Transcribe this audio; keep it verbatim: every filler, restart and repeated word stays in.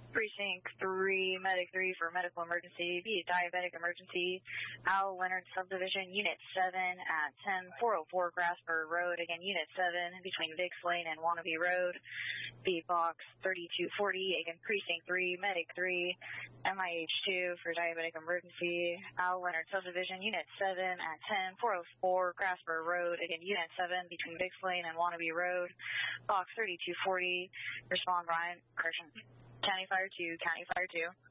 Precinct three, Medic three for medical emergency, be diabetic emergency, Al Leonard Subdivision, Unit seven at ten four oh four Grasberg Road. Again, Unit seven between Biggs Lane and Wannabe Road, be box thirty-two forty. Again, Precinct three, Medic three, M I H two for diabetic emergency, Al Leonard Subdivision, Unit seven at ten four oh four Grasberg Road. Again, Unit seven between Biggs Lane and Wannabe Road, box thirty-two forty. Respond, Ryan. Correction. County Fire two, County Fire two.